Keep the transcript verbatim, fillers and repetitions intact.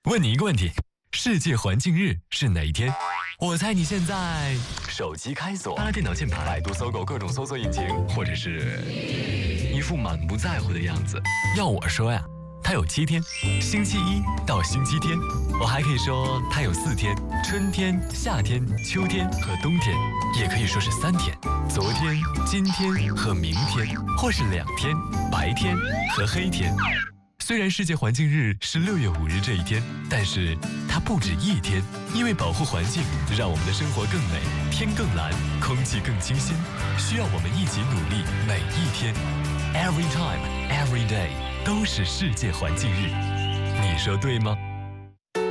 问你一个问题：世界环境日是哪一天？我猜你现在手机开锁，拉电脑键盘，百度、搜狗各种搜索引擎，或者是一副满不在乎的样子。要我说呀，它有七天，星期一到星期天。我还可以说它有四天，春天、夏天、秋天和冬天，也可以说是三天，昨天、今天和明天，或是两天，白天和黑天。虽然世界环境日是六月五日这一天，但是它不止一天，因为保护环境，让我们的生活更美，天更蓝，空气更清新，需要我们一起努力，每一天 ，every time, every day 都是世界环境日，你说对吗？